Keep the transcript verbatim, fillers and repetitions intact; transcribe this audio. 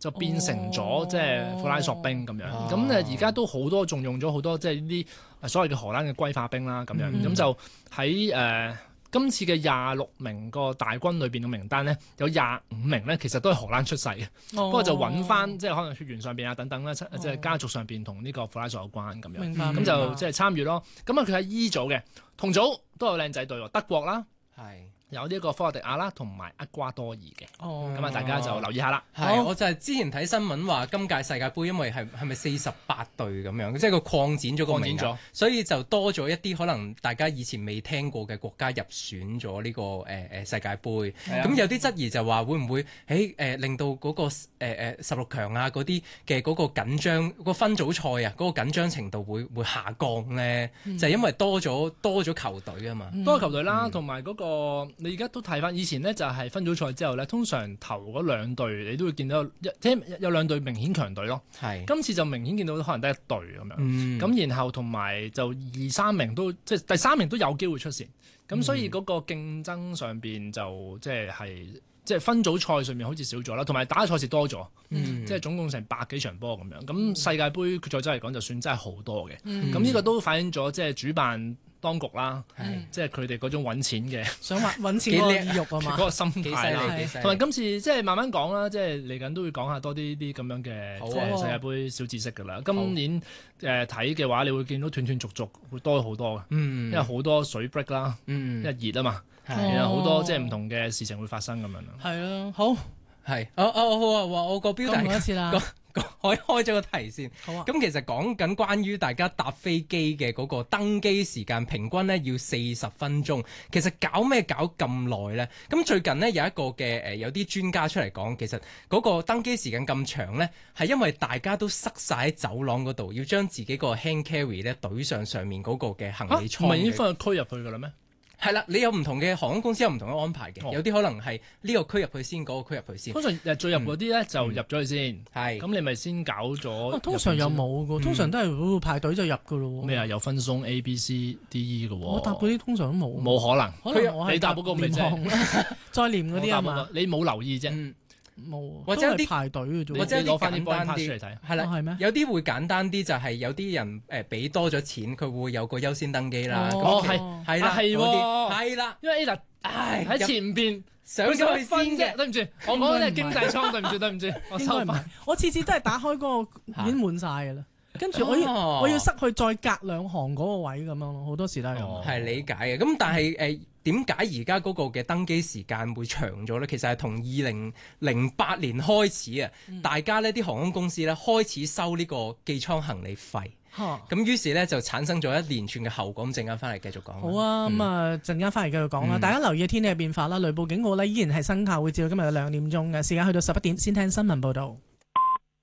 就變成咗即係庫拉索冰咁樣。咁誒而家都好多仲用咗好多即係呢啲所謂嘅荷蘭嘅歸化兵啦咁樣。咁、嗯、就喺誒。呃今次嘅廿六名個大軍裏邊嘅名單呢，有廿五名呢，其實都係荷蘭出世嘅。哦、不過就揾翻即係可能血緣上邊啊等等啦，即係、哦、家族上邊同呢個庫拉索有關咁樣。明白。咁就即係參與咯。咁啊，佢喺 E 組嘅同組都有靚仔隊喎，德國啦。係。有呢個科特迪瓦啦，同埋厄瓜多爾嘅，咁啊、哦、大家就留意下啦。 係，我就係之前睇新聞話，今屆世界盃因為係係咪四十八隊咁樣，即係佢擴展咗個名額，所以就多咗一啲可能大家以前未聽過嘅國家入選咗呢、這個誒誒、呃、世界盃。咁、嗯、有啲質疑就話會唔會誒誒、呃、令到嗰、那個誒誒十六強啊嗰啲嘅嗰個緊張、那個分組賽啊嗰、那個緊張程度會會下降咧？嗯、就係因為多咗多咗球隊啊嘛， 嗯、多球隊啦，同埋嗰個。你而家都睇翻以前呢，就係分組賽之後呢，通常頭嗰兩隊你都會見到一即係有兩隊明顯強隊咯。係是今次就明顯見到可能得一隊咁樣。咁、嗯、然後同埋就二三名都即係第三名都有機會出線。咁所以嗰個競爭上邊就即係係即係分組賽上面好似少咗啦，同埋打嘅賽事多咗。嗯、即係總共成百幾場波咁樣。咁世界盃決賽周嚟講就算真係好多嘅。咁呢、嗯、個都反映咗即係主辦當局啦，即係佢哋嗰種揾錢嘅， 想揾揾錢嗰個意欲啊嘛， 嗰個心態啦，同埋今次即係慢慢講啦，即係嚟緊都會講下多啲啲咁樣嘅即係世界盃小知識㗎啦。今年誒睇嘅話，你會見到斷斷續續會多好多嘅，因為好多水 break 啦，因為熱啊嘛，然後好多即係唔同嘅事情會發生咁樣啦。 係啊，好係，哦哦好啊，我個標題講一次啦。 可以開咗個題先，咁、啊、其實講緊關於大家搭飛機嘅嗰個登機時間，平均呢要四十分鐘。其實搞咩搞咁耐呢？咁最近呢，有一個嘅誒、呃，有啲專家出嚟講，其實嗰個登機時間咁長呢，係因為大家都塞晒喺走廊嗰度，要將自己個 hand carry 咧懟上上面嗰個嘅行李艙。 唔係已經分個區入去㗎啦咩？ 係啦，你有唔同嘅航空公司有唔同嘅安排嘅，哦、有啲可能係呢個區入去先，嗰、那個區入去先。通常誒最入嗰啲咧就入咗去先，係咁、 嗯、 你咪先搞咗、啊。 通常又冇嘅，通常都係排隊就入嘅咯。 咩啊？有分送 A、B、C、D、E 嘅喎。 我搭嗰啲通常都冇。 冇可能， 可能我你搭嗰個咪啫， 再連嗰啲啊嘛。 你冇留意啫。 嗯冇， 或者有啲排隊嘅啫， 或者攞翻啲簡單啲嚟睇， 係啦，係咩？有啲會簡單啲，就係有啲人誒俾多咗錢，佢會有個優先登機啦。 哦，係係啦， 係喎， 係啦， 因為 A 嗱，唉喺前邊上咗去先啫，對唔住，我講嘅係經濟艙，對唔住，對唔住，我收翻。 我次次都係打開嗰個已經滿晒㗎啦。跟住我要我要塞去再隔兩行嗰個位咁樣咯，好多時都係咁。 係理解嘅，咁但係誒點解而家嗰個嘅登機時間會長咗咧？其實係同二零零八年開始啊，嗯、大家呢啲航空公司咧開始收呢個寄艙行李費。咁、嗯、於是咧就產生咗一連串嘅後果。咁陣間翻嚟繼續講。 好啊，咁啊陣間翻嚟繼續講啦。嗯、大家留意天氣嘅變化啦，雷暴警告咧依然係生效，會至到今日嘅兩點鐘嘅時間，去到十一點先聽新聞報導。